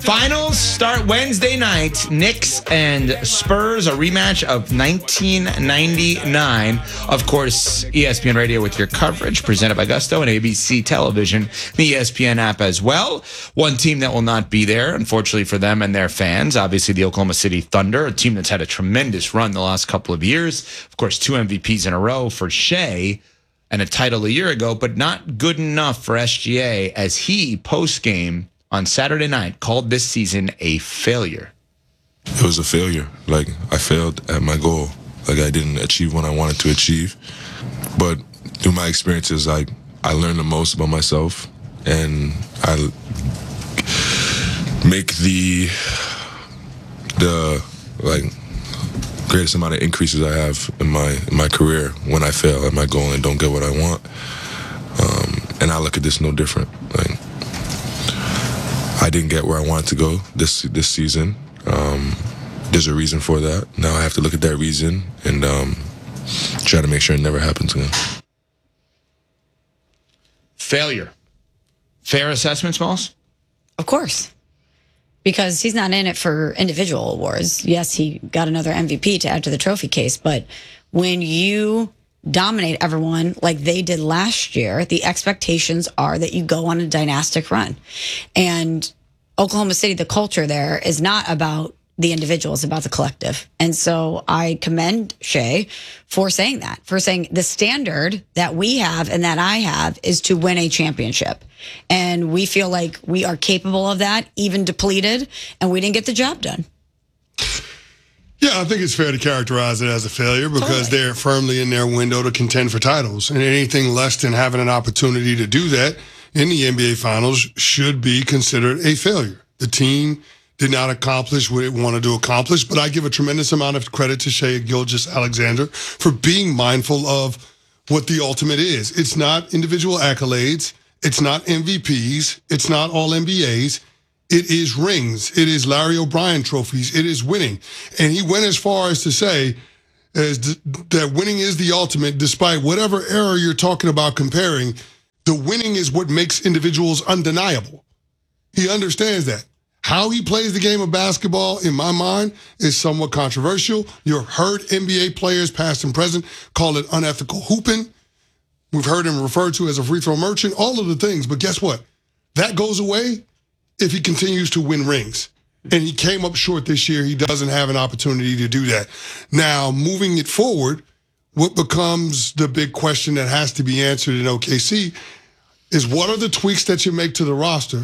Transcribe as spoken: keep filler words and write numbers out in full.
Finals start Wednesday night. Knicks and Spurs, a rematch of nineteen ninety-nine. Of course, E S P N Radio with your coverage, presented by Gusto and A B C Television, the E S P N app as well. One team that will not be there, unfortunately for them and their fans, obviously the Oklahoma City Thunder, a team that's had a tremendous run the last couple of years. Of course, two M V Ps in a row for Shea and a title a year ago, but not good enough for S G A as he, post-game on Saturday night, called this season a failure. It was a failure. Like, I failed at my goal. Like, I didn't achieve what I wanted to achieve. But through my experiences, I, I learned the most about myself, and I make the, the like, greatest amount of increases I have in my in my career when I fail at my goal and don't get what I want. Um, and I look at this no different. Like, I didn't get where I wanted to go this this season. Um, there's a reason for that. Now I have to look at that reason and um, try to make sure it never happens again. Failure. Fair assessment, Smalls? Of course. Because he's not in it for individual awards. Yes, he got another M V P to add to the trophy case, but when you dominate everyone like they did last year, the expectations are that you go on a dynastic run. And Oklahoma City, the culture there is not about the individual, it's about the collective. And so I commend Shea for saying that, for saying the standard that we have and that I have is to win a championship. And we feel like we are capable of that, even depleted, and we didn't get the job done. Yeah, I think it's fair to characterize it as a failure because Totally. they're firmly in their window to contend for titles. And anything less than having an opportunity to do that in the N B A Finals should be considered a failure. The team did not accomplish what it wanted to accomplish, but I give a tremendous amount of credit to Shea Gilgeous-Alexander for being mindful of what the ultimate is. It's not individual accolades. It's not M V Ps. It's not all N B As. It is rings. It is Larry O'Brien trophies. It is winning. And he went as far as to say as th- that winning is the ultimate, despite whatever error you're talking about comparing. The winning is what makes individuals undeniable. He understands that. How he plays the game of basketball, in my mind, is somewhat controversial. You've heard N B A players, past and present, call it unethical hooping. We've heard him referred to as a free throw merchant, all of the things. But guess what? That goes away if he continues to win rings. And he came up short this year. He doesn't have an opportunity to do that. Now, moving it forward, what becomes the big question that has to be answered in O K C is what are the tweaks that you make to the roster